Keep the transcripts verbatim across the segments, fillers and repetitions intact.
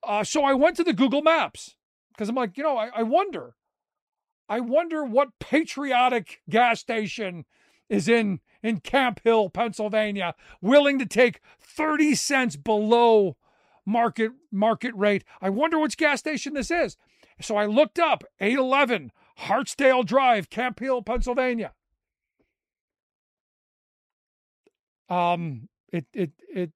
Uh, so I went to the Google Maps because I'm like, you know, I, I wonder, I wonder what patriotic gas station is in, in Camp Hill, Pennsylvania, willing to take thirty cents below market, market rate. I wonder which gas station this is. So I looked up eight eleven Hartsdale Drive, Camp Hill, Pennsylvania. Um, it, it, it,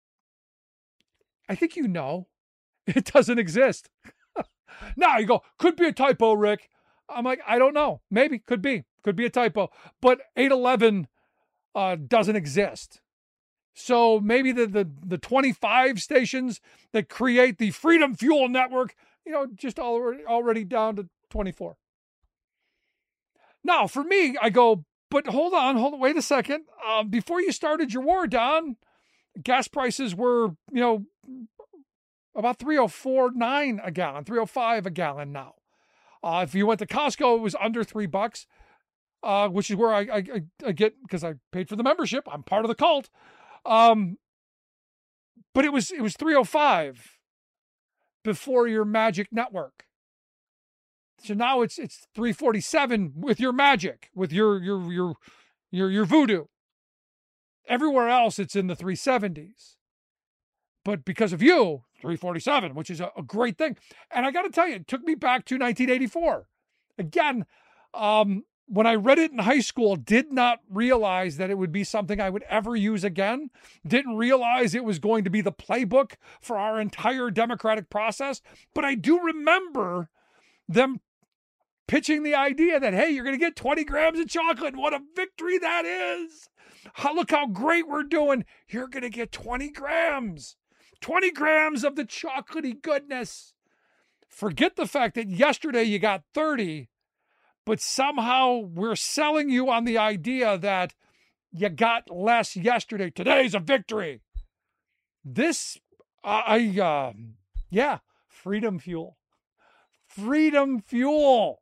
I think you know, it doesn't exist. Now you go, could be a typo, Rick. I'm like, I don't know. Maybe, could be, could be a typo. But eight eleven uh, doesn't exist. So maybe the, the, the twenty-five stations that create the Freedom Fuel Network, you know, just already, already down to twenty-four. Now, for me, I go, but hold on, hold on, wait a second. Uh, before you started your war, Don, gas prices were, you know, about three oh four point nine a gallon, three oh five a gallon now. Uh, if you went to Costco, it was under three bucks, uh, which is where I, I, I get, because I paid for the membership. I'm part of the cult. Um, but it was it was three oh five before your Magic Network. So now it's it's three forty-seven with your Magic, with your your your your your Voodoo. Everywhere else, it's in the three seventies. But because of you, three forty-seven, which is a, a great thing. And I got to tell you, it took me back to nineteen eighty-four. Again, um, when I read it in high school, did not realize that it would be something I would ever use again. Didn't realize it was going to be the playbook for our entire democratic process. But I do remember them pitching the idea that, hey, you're going to get twenty grams of chocolate. What a victory that is. How, look how great we're doing. You're going to get twenty grams. twenty grams of the chocolatey goodness. Forget the fact that yesterday you got thirty, but somehow we're selling you on the idea that you got less yesterday. Today's a victory. This, uh, I, uh, yeah, Freedom Fuel. Freedom Fuel.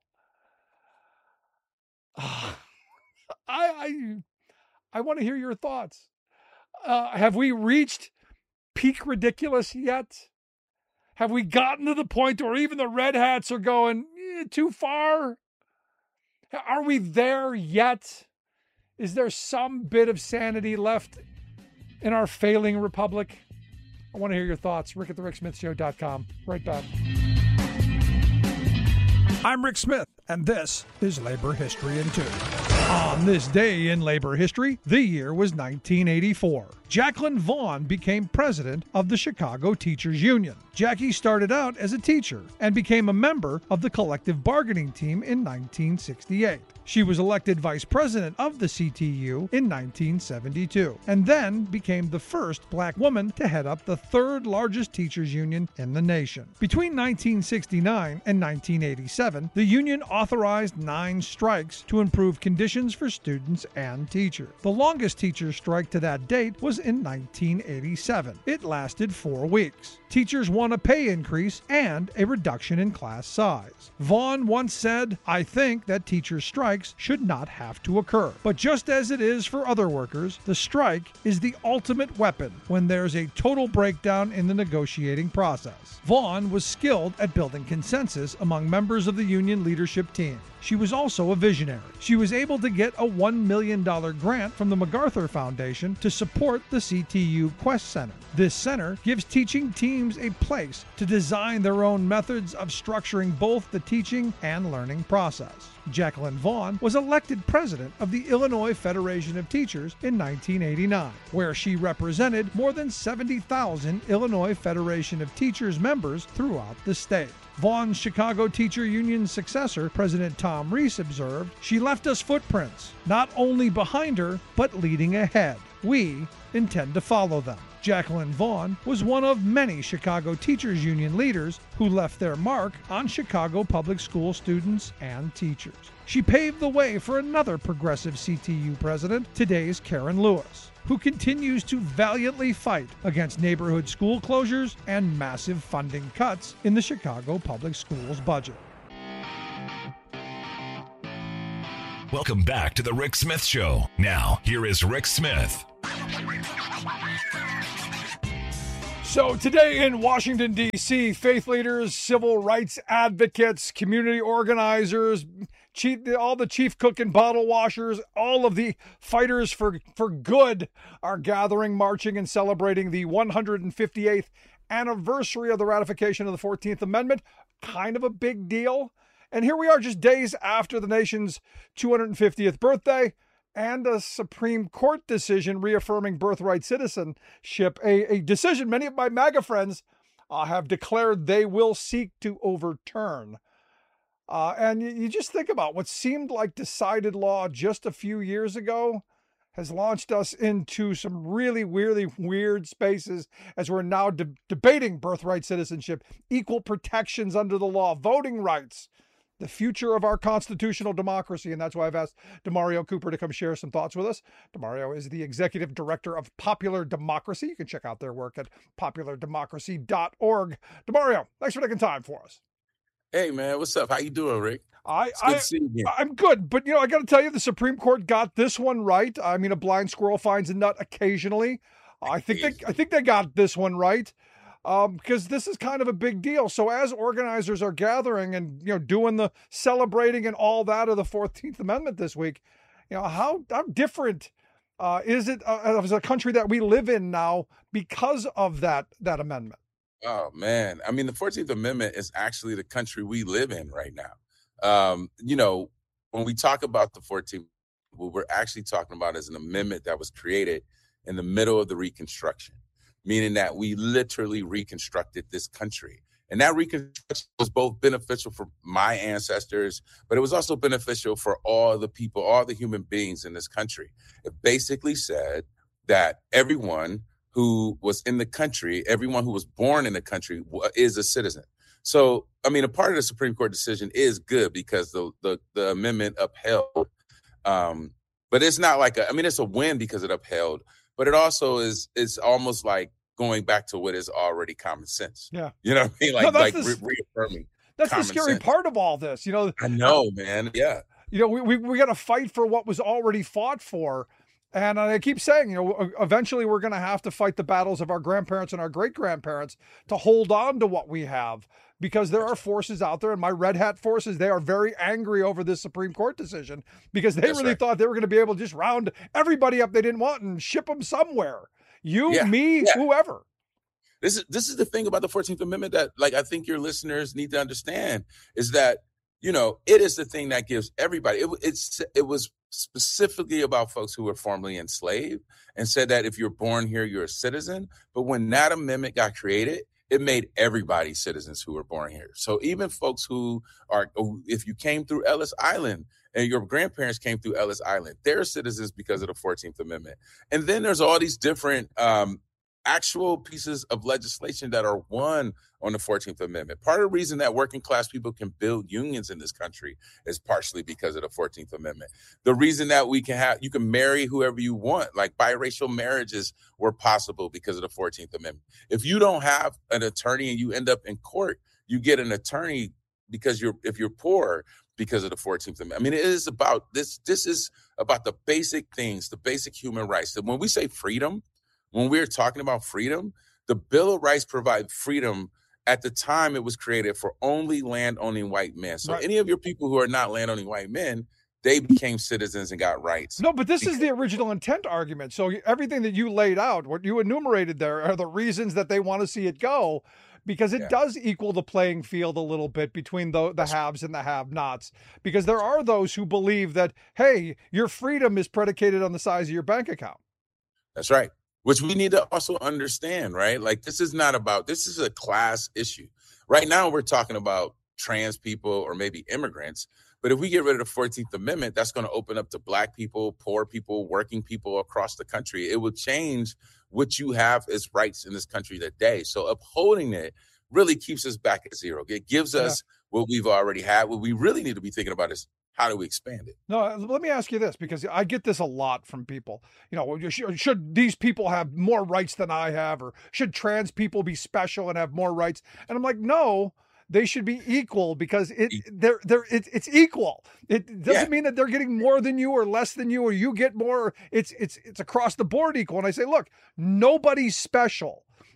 Uh, I, I, I want to hear your thoughts. Uh, have we reached peak ridiculous yet? Have we gotten to the point where even the red hats are going eh, too far? Are we there yet? Is there some bit of sanity left in our failing republic? I want to hear your thoughts. Rick at the Rick Smith Show dot com. Right back. I'm Rick Smith, and this is Labor History in Two. On this day in labor history, the year was nineteen eighty-four. Jacqueline Vaughn became president of the Chicago Teachers Union. Jackie started out as a teacher and became a member of the collective bargaining team in nineteen sixty-eight. She was elected vice president of the C T U in nineteen seventy-two, and then became the first black woman to head up the third largest teachers union in the nation. Between nineteen sixty-nine and nineteen eighty-seven, the union authorized nine strikes to improve conditions for students and teachers. The longest teacher strike to that date was in nineteen eighty-seven. It lasted four weeks. Teachers won a pay increase and a reduction in class size. Vaughn once said, "I think that teachers' strikes should not have to occur. But just as it is for other workers, the strike is the ultimate weapon when there's a total breakdown in the negotiating process." Vaughn was skilled at building consensus among members of the union leadership team. She was also a visionary. She was able to get a one million dollars grant from the MacArthur Foundation to support the C T U Quest Center. This center gives teaching teams a place to design their own methods of structuring both the teaching and learning process. Jacqueline Vaughn was elected president of the Illinois Federation of Teachers in nineteen eighty-nine, where she represented more than seventy thousand Illinois Federation of Teachers members throughout the state. Vaughn's Chicago Teacher Union successor, President Tom Reese, observed, "She left us footprints, not only behind her, but leading ahead. We intend to follow them." Jacqueline Vaughn was one of many Chicago Teachers Union leaders who left their mark on Chicago public school students and teachers. She paved the way for another progressive C T U president, today's Karen Lewis, who continues to valiantly fight against neighborhood school closures and massive funding cuts in the Chicago public schools budget. Welcome back to the Rick Smith Show. Now, here is Rick Smith. So today in Washington, D C, faith leaders, civil rights advocates, community organizers, chief, all the chief cook and bottle washers, all of the fighters for, for good are gathering, marching, and celebrating the one hundred fifty-eighth anniversary of the ratification of the fourteenth Amendment. Kind of a big deal. And here we are just days after the nation's two hundred fiftieth birthday, and a Supreme Court decision reaffirming birthright citizenship, a, a decision many of my MAGA friends uh, have declared they will seek to overturn. Uh, and you, you just think about what seemed like decided law just a few years ago has launched us into some really, really weird spaces as we're now de- debating birthright citizenship, equal protections under the law, voting rights, the future of our constitutional democracy. And that's why I've asked Demario Cooper to come share some thoughts with us. Demario is the executive director of Popular Democracy. You can check out their work at popular democracy dot org. Demario, thanks for taking time for us. Hey, man, what's up? How you doing, Rick? I, it's good I, to see you. I'm good, but you know, I got to tell you, the Supreme Court got this one right. I mean, a blind squirrel finds a nut occasionally. I think they, I think they got this one right. Um, because this is kind of a big deal. So as organizers are gathering and, you know, doing the celebrating and all that of the fourteenth Amendment this week, you know, how, how different uh, is it uh, as a country that we live in now because of that, that amendment? Oh, man. I mean, the fourteenth Amendment is actually the country we live in right now. Um, you know, when we talk about the fourteenth, what we're actually talking about is an amendment that was created in the middle of the Reconstruction, meaning that we literally reconstructed this country. And that reconstruction was both beneficial for my ancestors, but it was also beneficial for all the people, all the human beings in this country. It basically said that everyone who was in the country, everyone who was born in the country is a citizen. So, I mean, a part of the Supreme Court decision is good because the the, the amendment upheld, um, but it's not like, a, I mean, it's a win because it upheld, but it also is, it's almost like going back to what is already common sense. Yeah. You know what I mean? Like, no, like the, re- reaffirming. That's the scary sense. part of all this. You know, I know, man. Yeah. You know, we, we, we got to fight for what was already fought for. And I keep saying, you know, eventually we're going to have to fight the battles of our grandparents and our great grandparents to hold on to what we have, because there are forces out there, and my red hat forces, they are very angry over this Supreme Court decision because they That's really right. thought they were going to be able to just round everybody up they didn't want and ship them somewhere. You, Yeah. me, Yeah. whoever. This is this is the thing about the fourteenth Amendment that, like, I think your listeners need to understand is that, you know, it is the thing that gives everybody. It, it's it was specifically about folks who were formerly enslaved and said that if you're born here, you're a citizen. But when that amendment got created, it made everybody citizens who were born here. So even folks who are, if you came through Ellis Island and your grandparents came through Ellis Island, they're citizens because of the fourteenth Amendment. And then there's all these different um, actual pieces of legislation that are won on the fourteenth Amendment. Part of the reason that working class people can build unions in this country is partially because of the fourteenth Amendment. The reason that we can have, you can marry whoever you want, like biracial marriages were possible because of the fourteenth Amendment. If you don't have an attorney and you end up in court, you get an attorney because you're, if you're poor, because of the fourteenth Amendment. I mean, it is about this, this is about the basic things, the basic human rights. That when we say freedom, when we're talking about freedom, the Bill of Rights provide freedom. At the time it was created for only land-owning white men. So Right. any of your people who are not land-owning white men, they became citizens and got rights. No, but this is the original intent argument. So everything that you laid out, what you enumerated there, are the reasons that they want to see it go, because it Yeah. does equal the playing field a little bit between the, the haves and the have-nots. Because there are those who believe that, hey, your freedom is predicated on the size of your bank account. That's right. Which we need to also understand, right? Like, this is not about, this is a class issue. Right now, we're talking about trans people or maybe immigrants. But if we get rid of the fourteenth Amendment, that's going to open up to Black people, poor people, working people across the country. It will change what you have as rights in this country today. So upholding it really keeps us back at zero. It gives us yeah. what we've already had. What we really need to be thinking about is, how do we expand it? No, let me ask you this, because I get this a lot from people. You know, should, should these people have more rights than I have, or should trans people be special and have more rights? And I'm like, no, they should be equal, because it they're they're it, it's equal. It doesn't yeah. mean that they're getting more than you or less than you, or you get more. It's it's it's across the board equal. And I say, look, nobody's special.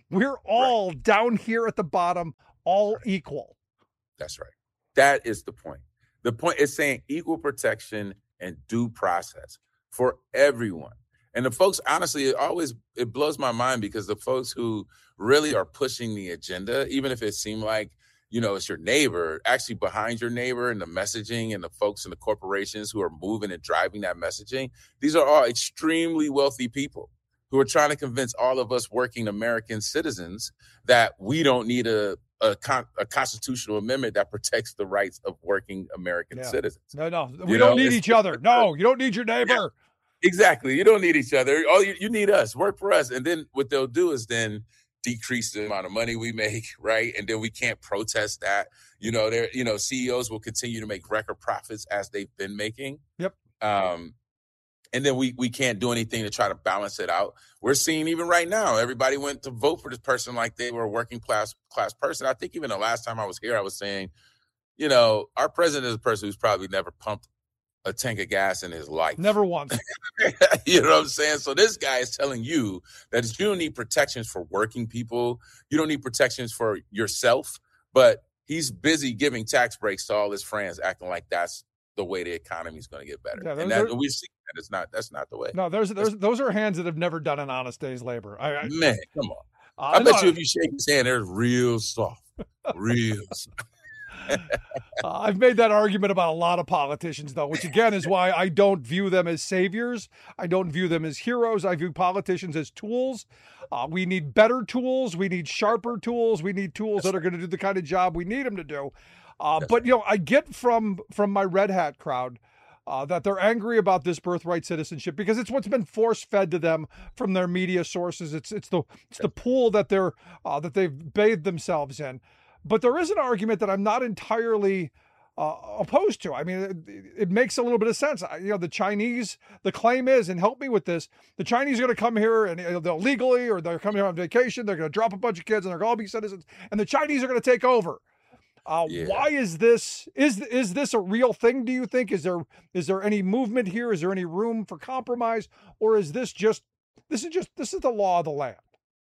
We're all right. down here at the bottom, all right. equal. That's right. That is the point. The point is saying equal protection and due process for everyone. And the folks, honestly, it always, it blows my mind because the folks who really are pushing the agenda, even if it seemed like, you know, it's your neighbor, actually behind your neighbor and the messaging and the folks in the corporations who are moving and driving that messaging, these are all extremely wealthy people who are trying to convince all of us working American citizens that we don't need a a, con- a constitutional amendment that protects the rights of working American yeah. citizens. No, no, we you don't know? need it's, each other. No, you don't need your neighbor. Yeah, exactly. You don't need each other. All you, you need us. Work for us. And then what they'll do is then decrease the amount of money we make, right? And then we can't protest that. You know, there, you know, C E Os will continue to make record profits as they've been making. Yep. Um, and then we we can't do anything to try to balance it out. We're seeing even right now, everybody went to vote for this person like they were a working class class person. I think even the last time I was here, I was saying, you know, our president is a person who's probably never pumped a tank of gas in his life. Never once. You know what I'm saying? So this guy is telling you that you don't need protections for working people. You don't need protections for yourself. But he's busy giving tax breaks to all his friends, acting like that's the way the economy is going to get better. Yeah, and that, we see that it's not. That's not the way. No, there's, there's those are hands that have never done an honest day's labor. I, I, Man, come on. Uh, I bet no, you if you shake his hand, they're real soft, real soft. uh, I've made that argument about a lot of politicians, though, which again is why I don't view them as saviors. I don't view them as heroes. I view politicians as tools. Uh, we need better tools. We need sharper tools. We need tools that are going to do the kind of job we need them to do. Uh, but, you know, I get from from my Red Hat crowd uh, that they're angry about this birthright citizenship because it's what's been force fed to them from their media sources. It's it's the it's the pool that they're uh, that they've bathed themselves in. But there is an argument that I'm not entirely uh, opposed to. I mean, it, it makes a little bit of sense. I, you know, the Chinese, the claim is, and help me with this, the Chinese are going to come here and you know, they'll legally, or they're coming here on vacation. They're going to drop a bunch of kids and they're going to all be citizens. And the Chinese are going to take over. Uh, yeah. Why is this? Is is this a real thing? Do you think? Is there is there any movement here? Is there any room for compromise, or is this just this is just this is the law of the land?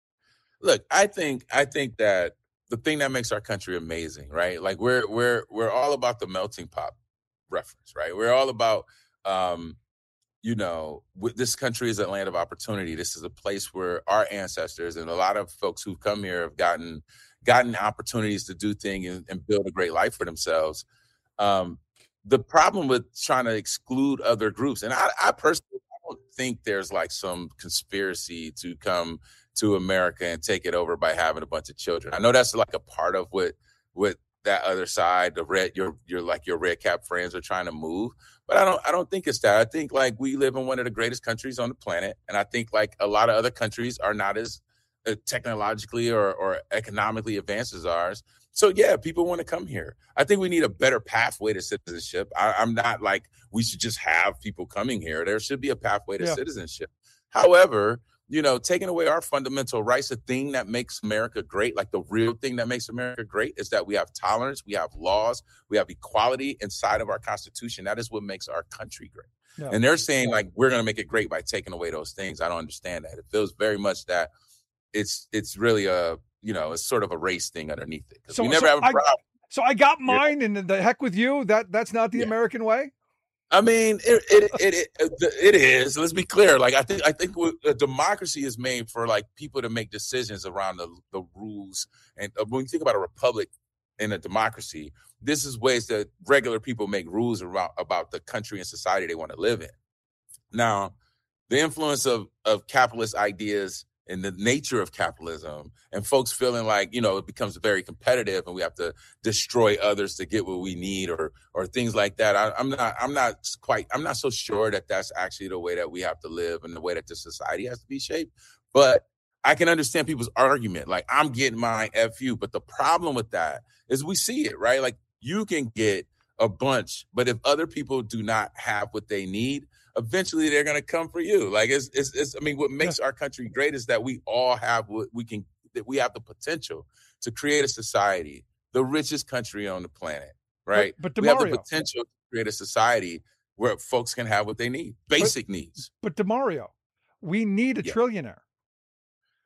Look, I think I think that the thing that makes our country amazing, right? Like we're we're we're all about the melting pot reference, right? We're all about, um, you know, this country is a land of opportunity. This is a place where our ancestors and a lot of folks who've come here have gotten. gotten opportunities to do things and, and build a great life for themselves. Um, the problem with trying to exclude other groups, and I, I personally I don't think there's like some conspiracy to come to America and take it over by having a bunch of children. I know that's like a part of what what that other side, the red, your your like your red cap friends are trying to move. But I don't I don't think it's that. I think like we live in one of the greatest countries on the planet, and I think like a lot of other countries are not as technologically or, or economically advanced as ours. So yeah, people want to come here. I think we need a better pathway to citizenship. I, I'm not like we should just have people coming here. There should be a pathway to yeah. citizenship. However, you know, taking away our fundamental rights, the thing that makes America great, like the real thing that makes America great is that we have tolerance, we have laws, we have equality inside of our Constitution. That is what makes our country great. Yeah. And they're saying like, we're going to make it great by taking away those things. I don't understand that. It feels very much that It's it's really a, you know, it's sort of a race thing underneath it. So we never so have a problem. I, so I got mine yeah. and the heck with you. That that's not the yeah. American way. I mean, it it, it it it is. Let's be clear. Like I think I think a democracy is made for like people to make decisions around the, the rules. And when you think about a republic and a democracy, this is ways that regular people make rules around about the country and society they want to live in. Now, the influence of of capitalist ideas and the nature of capitalism and folks feeling like, you know, it becomes very competitive and we have to destroy others to get what we need or or things like that. I, I'm not I'm not quite I'm not so sure that that's actually the way that we have to live and the way that the society has to be shaped. But I can understand people's argument. Like, I'm getting my F U. But the problem with that is we see it, right? Like, you can get a bunch, but if other people do not have what they need, eventually they're going to come for you. Like it's, it's, it's, I mean, what makes our country great is that we all have what we can, that we have the potential to create a society, the richest country on the planet, right? But, but we have the potential to create a society where folks can have what they need, basic but, needs. But DeMario, we need a yeah. trillionaire.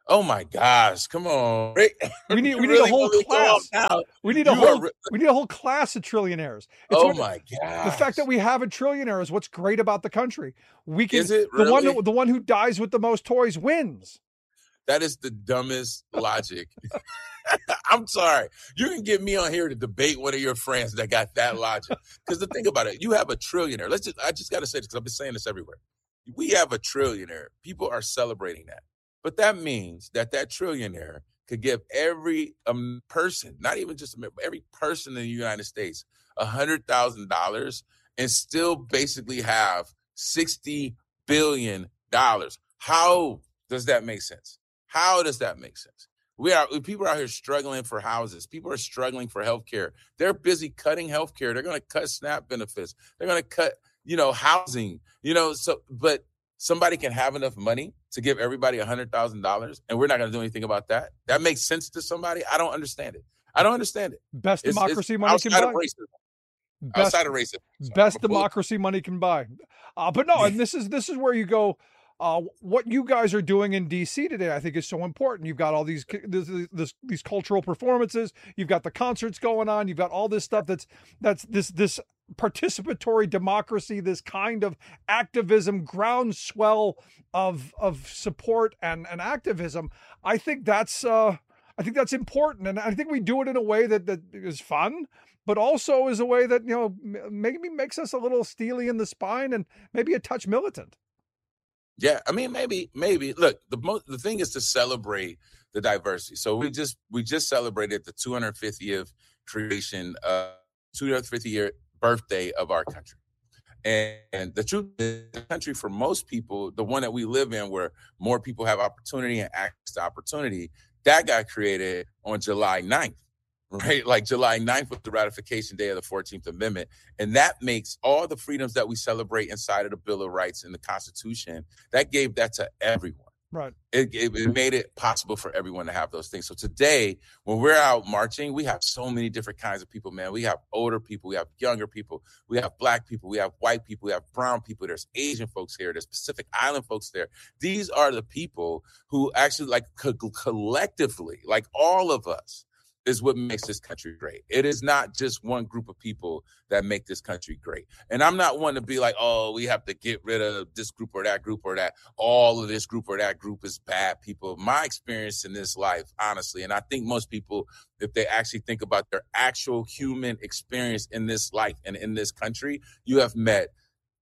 Oh my gosh! Come on, Rick. We need we need really a whole class. We need a You whole are, we need a whole class of trillionaires. It's oh what, my gosh! the fact that we have a trillionaire is what's great about the country. We can Is it the one really? who, the one who dies with the most toys wins. That is the dumbest logic. I'm sorry. You can get me on here to debate one of your friends that got that logic. Because the thing about it, you have a trillionaire. Let's just I just got to say this because I've been saying this everywhere. We have a trillionaire. People are celebrating that. But that means that that trillionaire could give every um, person, not even just America, every person in the United States, one hundred thousand dollars and still basically have sixty billion dollars. How does that make sense? How does that make sense? We are people are out here struggling for houses. People are struggling for health care. They're busy cutting health care. They're going to cut SNAP benefits. They're going to cut, you know, housing, you know, so but somebody can have enough money to give everybody one hundred thousand dollars and we're not going to do anything about that. That makes sense to somebody. I don't understand it. I don't understand it. Best It's, democracy it's money outside can of buy. racism. Best, outside of racism. Sorry, best I'm a bully. democracy money can buy. Uh, but no, and this is this is where you go. Uh, what you guys are doing in D C today, I think, is so important. You've got all these this, this, these cultural performances. You've got the concerts going on. You've got all this stuff that's that's this this participatory democracy, this kind of activism, groundswell of of support and, and activism. I think that's uh, I think that's important, and I think we do it in a way that that is fun, but also is a way that, you know, maybe makes us a little steely in the spine and maybe a touch militant. Yeah, I mean, maybe, maybe. Look, the most the thing is to celebrate the diversity. So we just we just celebrated the two hundred fiftieth creation, uh, two hundred fiftieth year birthday of our country. And, and the truth is, the country for most people, the one that we live in, where more people have opportunity and access to opportunity, that got created on July ninth. Right? Like July ninth was the ratification day of the fourteenth Amendment. And that makes all the freedoms that we celebrate inside of the Bill of Rights and the Constitution, that gave that to everyone. Right. It, it, it made it possible for everyone to have those things. So today, when we're out marching, we have so many different kinds of people, man. We have older people, we have younger people, we have Black people, we have white people, we have brown people, there's Asian folks here, there's Pacific Island folks there. These are the people who actually, like, co- collectively, like all of us, is what makes this country great. It is not just one group of people that make this country great. And I'm not one to be like, oh, we have to get rid of this group or that group or that. All of this group or that group is bad people. My experience in this life, honestly, and I think most people, if they actually think about their actual human experience in this life and in this country, you have met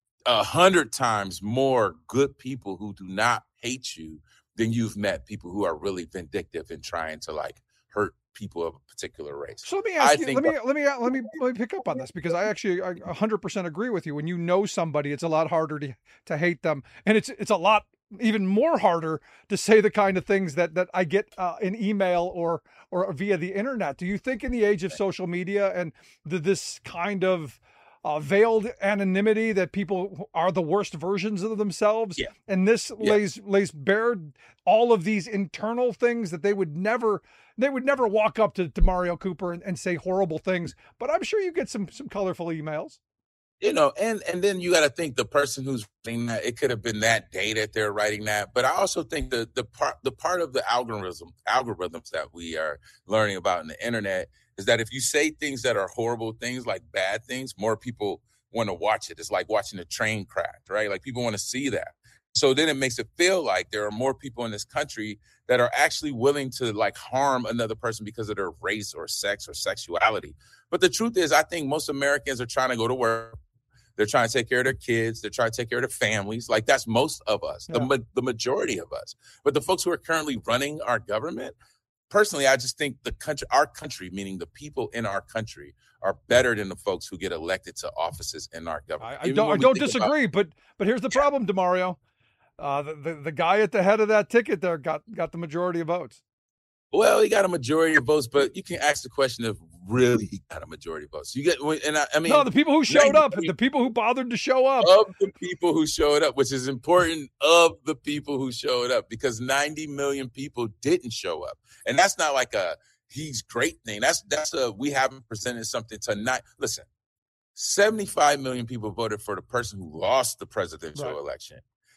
a hundred times more good people who do not hate you than you've met people who are really vindictive and trying to, like, hurt people of a particular race. So let me ask I you, think let me let me let me let me pick up on this, because I actually I one hundred percent agree with you. When you know somebody, it's a lot harder to to hate them, and it's it's a lot even more harder to say the kind of things that that I get uh, in email or or via the internet. Do you think in the age of social media and the, this kind of uh, veiled anonymity that people are the worst versions of themselves, Yeah. and this Yeah. lays lays bare all of these internal things that they would never they would never walk up to, to Mario Cooper and, and say horrible things, but I'm sure you get some some colorful emails. You know, and and then you got to think the person who's writing that, it could have been that day that they're writing that. But I also think the the part the part of the algorithm algorithms that we are learning about in the internet is that if you say things that are horrible things, like bad things, more people want to watch it. It's like watching a train crash, right? Like people want to see that. So then it makes it feel like there are more people in this country that are actually willing to, like, harm another person because of their race or sex or sexuality. But the truth is, I think most Americans are trying to go to work. They're trying to take care of their kids. They're trying to take care of their families. Like, that's most of us, Yeah. the, ma- the majority of us. But the folks who are currently running our government, personally, I just think the country, our country, meaning the people in our country, are better than the folks who get elected to offices in our government. I, I Even don't when I we don't think about- disagree, but but here's the problem, DeMario. Uh, the, the the guy at the head of that ticket there got got the majority of votes. Well, he got a majority of votes, but you can ask the question if really he got a majority of votes. You get, and I, I mean, No, the people who showed up, ninety the people who bothered to show up. of the people who showed up, which is important, of the people who showed up, because ninety million people didn't show up, and that's not like a he's great thing. That's that's a we haven't presented something tonight. Listen, seventy-five million people voted for the person who lost the presidential Right. election.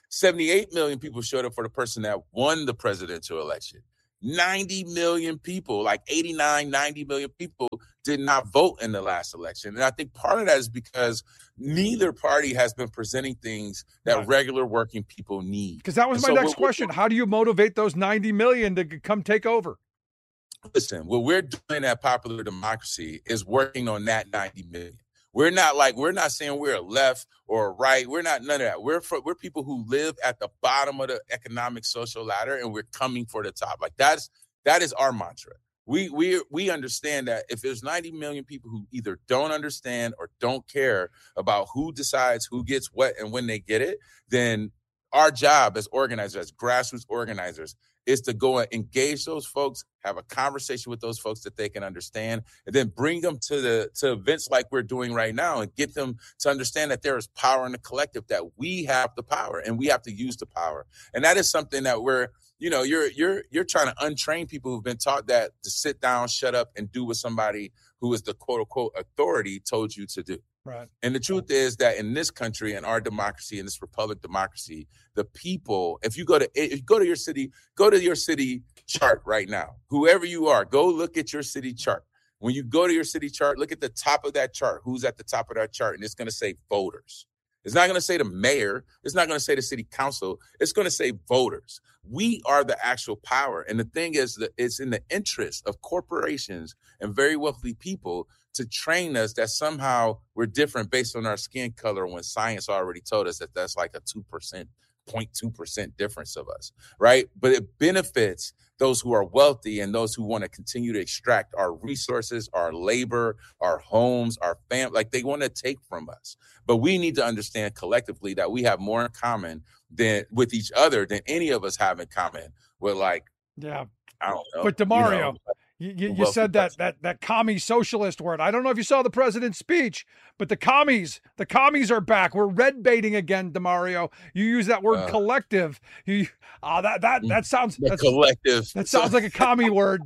seventy-eight million people showed up for the person that won the presidential election. ninety million people, like eighty-nine, ninety million people did not vote in the last election. And I think part of that is because neither party has been presenting things that right. regular working people need. Because that was and my so next question. How do you motivate those ninety million to come take over? Listen, what we're doing at Popular Democracy is working on that ninety million. We're not like, we're not saying we're a left or a right. We're not none of that. We're for, we're people who live at the bottom of the economic social ladder, and we're coming for the top. Like that's, that is our mantra. We, we, we understand that if there's ninety million people who either don't understand or don't care about who decides who gets what and when they get it, then our job as organizers, as grassroots organizers, is to go and engage those folks, have a conversation with those folks that they can understand, and then bring them to the to events like we're doing right now and get them to understand that there is power in the collective, that we have the power and we have to use the power. And that is something that we're, you know, you're you're you're trying to untrain people who've been taught that to sit down, shut up, and do what somebody who is the quote unquote authority told you to do. Right. And the truth is that in this country, in our democracy, in this republic democracy, the people, if you go to if you go to your city, go to your city chart right now. Whoever you are, go look at your city chart. When you go to your city chart, look at the top of that chart. Who's at the top of that chart? And it's going to say voters. It's not going to say the mayor. It's not going to say the city council. It's going to say voters. We are the actual power. And the thing is that it's in the interest of corporations and very wealthy people to train us that somehow we're different based on our skin color when science already told us that that's like a two percent, zero point two percent difference of us, right? But it benefits those who are wealthy and those who want to continue to extract our resources, our labor, our homes, our family, like they want to take from us. But we need to understand collectively that we have more in common than with each other than any of us have in common with, like, yeah, I don't know. But DeMario, you know, You, you, you said that that that commie socialist word. I don't know if you saw the president's speech, but the commies, the commies are back. We're red baiting again, DeMario. You use that word uh, collective. You uh, that that that sounds the collective. That sounds like a commie word.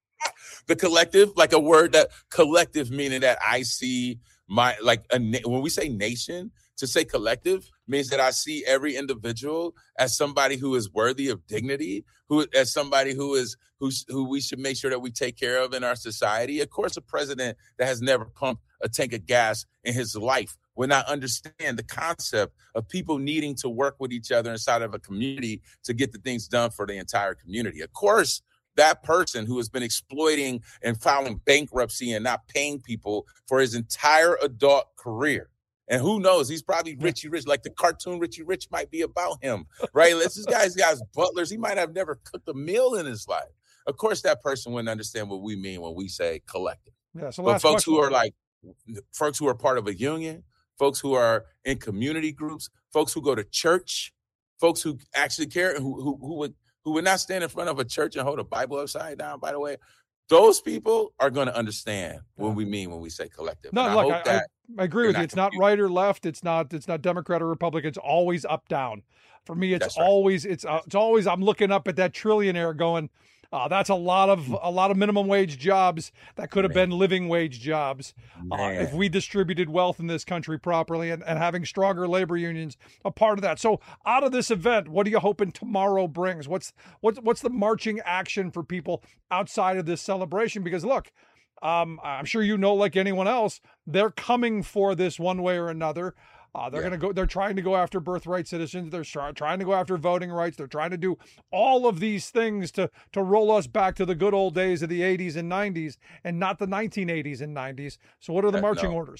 The collective, like a word that collective meaning that I see my like a when we say nation, to say collective means that I see every individual as somebody who is worthy of dignity, who as somebody who is who who we should make sure that we take care of in our society. Of course, a president that has never pumped a tank of gas in his life would not understand the concept of people needing to work with each other inside of a community to get the things done for the entire community. Of course, that person who has been exploiting and filing bankruptcy and not paying people for his entire adult career. And who knows? He's probably Richie Rich, like the cartoon Richie Rich might be about him, right? This guy's got butlers. He might have never cooked a meal in his life. Of course, that person wouldn't understand what we mean when we say collective. Yeah, so but folks question. who are like, folks who are part of a union, folks who are in community groups, folks who go to church, folks who actually care, who who, who would who would not stand in front of a church and hold a Bible upside down, by the way, those people are going to understand what we mean when we say collective. No, and look, I, hope I, that I, I agree with you. not It's not confused. right or left. It's not. It's not Democrat or Republican. It's always up down. For me, it's That's right. always. It's uh, it's always. I'm looking up at that trillionaire, going, uh, "That's a lot of a lot of minimum wage jobs that could have Man. been living wage jobs uh, Man. if we distributed wealth in this country properly and, and having stronger labor unions a part of that." So, out of this event, what are you hoping tomorrow brings? What's what's what's the marching action for people outside of this celebration? Because look. Um, I'm sure you know, like anyone else, they're coming for this one way or another. Uh, they're Yeah. going to go. They're trying to go after birthright citizens. They're try, trying to go after voting rights. They're trying to do all of these things to to roll us back to the good old days of the eighties and nineties, and not the nineteen eighties and nineties. So, what are the Uh, marching no. orders?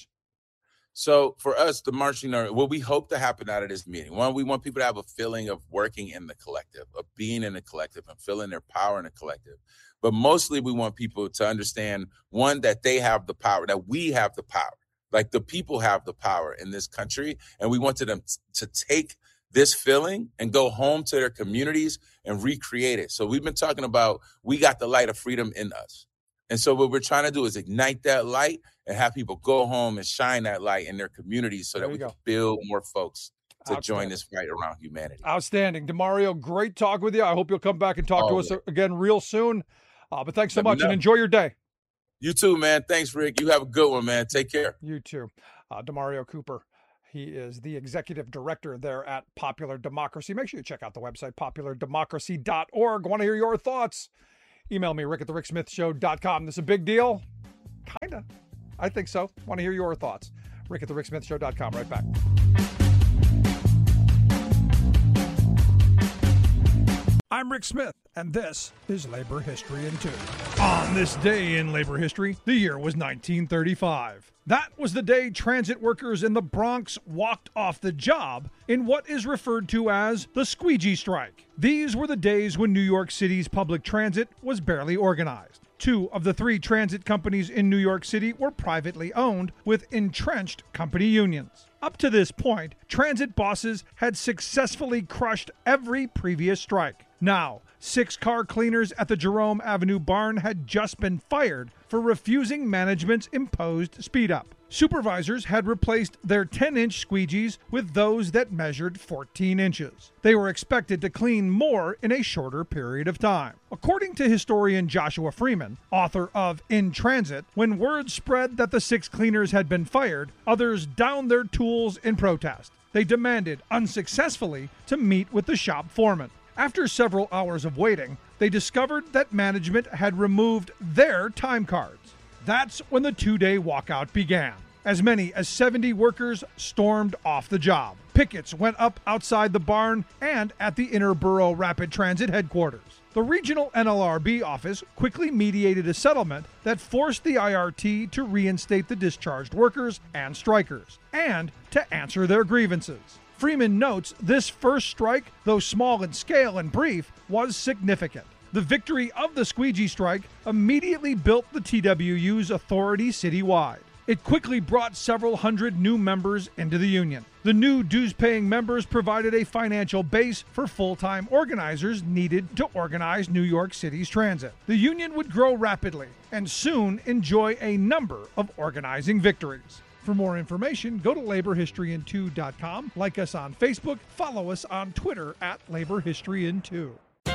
So for us, the marching order, what we hope to happen out of this meeting, one, we want people to have a feeling of working in the collective, of being in the collective and feeling their power in the collective. But mostly we want people to understand, one, that they have the power, that we have the power, like the people have the power in this country. And we wanted them t- to take this feeling and go home to their communities and recreate it. So we've been talking about, we got the light of freedom in us. And so what we're trying to do is ignite that light and have people go home and shine that light in their communities so There that you we go. can build more folks to join Outstanding. this fight around humanity. Outstanding. DeMario, great talk with you. I hope you'll come back and talk to Oh, us man. again real soon. Uh, but thanks so Let me much and know. enjoy your day. You too, man. Thanks, Rick. You have a good one, man. Take care. You too. Uh, DeMario Cooper. He He is the executive director there at Popular Democracy. Make sure you check out the website, popular democracy dot org. Want to hear your thoughts? Email me, rick at the rick smith show dot com. This is a big deal? Kinda. I think so. Want to hear your thoughts? rick at the rick smith show dot com. Right back. I'm Rick Smith, and this is Labor History in Two. On this day in labor history, the year was nineteen thirty-five. That was the day transit workers in the Bronx walked off the job in what is referred to as the squeegee strike. These were the days when New York City's public transit was barely organized. Two of the three transit companies in New York City were privately owned with entrenched company unions. Up to this point, transit bosses had successfully crushed every previous strike. Now, six car cleaners at the Jerome Avenue barn had just been fired for refusing management's imposed speed up. Supervisors had replaced their ten-inch squeegees with those that measured fourteen inches. They were expected to clean more in a shorter period of time. According to historian Joshua Freeman, author of In Transit, when word spread that the six cleaners had been fired, others downed their tools in protest. They demanded, unsuccessfully, to meet with the shop foreman. After several hours of waiting, they discovered that management had removed their time cards. That's when the two-day walkout began. As many as seventy workers stormed off the job. Pickets went up outside the barn and at the Interborough Rapid Transit headquarters. The regional N L R B office quickly mediated a settlement that forced the I R T to reinstate the discharged workers and strikers, and to answer their grievances. Freeman notes this first strike, though small in scale and brief, was significant. The victory of the squeegee strike immediately built the T W U's authority citywide. It quickly brought several hundred new members into the union. The new dues-paying members provided a financial base for full-time organizers needed to organize New York City's transit. The union would grow rapidly and soon enjoy a number of organizing victories. For more information, go to labor history in two dot com, like us on Facebook, follow us on Twitter at Labor History in two.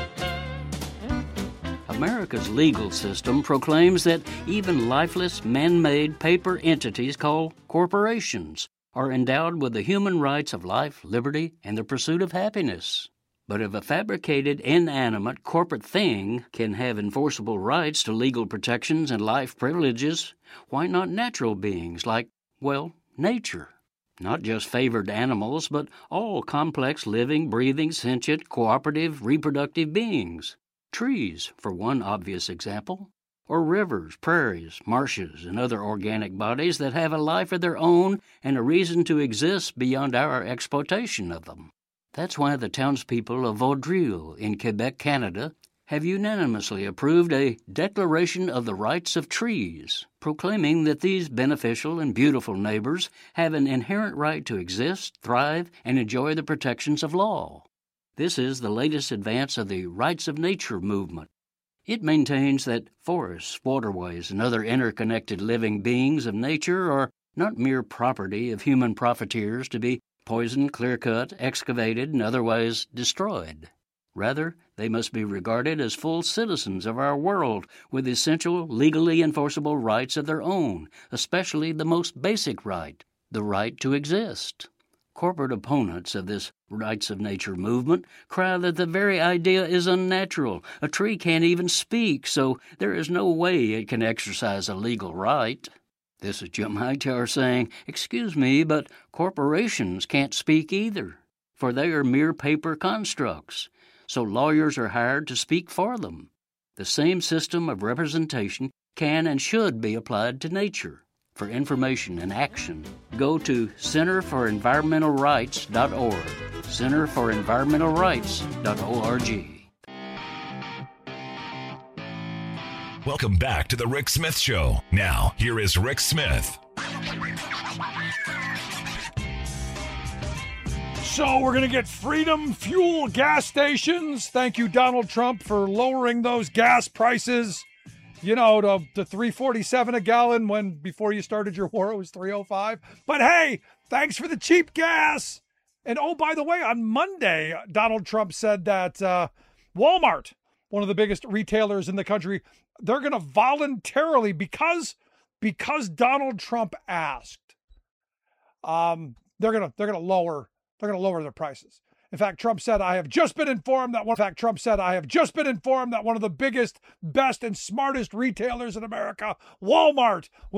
America's legal system proclaims that even lifeless, man-made paper entities called corporations are endowed with the human rights of life, liberty, and the pursuit of happiness. But if a fabricated, inanimate corporate thing can have enforceable rights to legal protections and life privileges, why not natural beings like, well, nature? Not just favored animals, but all complex, living, breathing, sentient, cooperative, reproductive beings. Trees, for one obvious example, or rivers, prairies, marshes, and other organic bodies that have a life of their own and a reason to exist beyond our exploitation of them. That's why the townspeople of Vaudreuil in Quebec, Canada, have unanimously approved a Declaration of the Rights of Trees, proclaiming that these beneficial and beautiful neighbors have an inherent right to exist, thrive, and enjoy the protections of law. This is the latest advance of the Rights of Nature movement. It maintains that forests, waterways, and other interconnected living beings of nature are not mere property of human profiteers to be poisoned, clear-cut, excavated, and otherwise destroyed. Rather, they must be regarded as full citizens of our world with essential, legally enforceable rights of their own, especially the most basic right, the right to exist. Corporate opponents of this rights of nature movement cry that the very idea is unnatural. A tree can't even speak, so there is no way it can exercise a legal right. This is Jim Hightower saying, excuse me, but corporations can't speak either, for they are mere paper constructs, so lawyers are hired to speak for them. The same system of representation can and should be applied to nature. For information and action, go to center for environmental rights dot org, center for environmental rights dot org. Welcome back to The Rick Smith Show. Now, here is Rick Smith. So we're going to get Freedom Fuel gas stations. Thank you, Donald Trump, for lowering those gas prices. You know, to, to three forty-seven a gallon when before you started your war it was three oh five. But hey, thanks for the cheap gas. And oh, by the way, on Monday, Donald Trump said that uh, Walmart, one of the biggest retailers in the country, they're going to voluntarily, because because Donald Trump asked, um, they're gonna they're gonna lower they're gonna lower their prices. In fact, Trump said, I have just been informed that one, in fact, Trump said, I have just been informed that one of the biggest, best, and smartest retailers in America, Walmart, will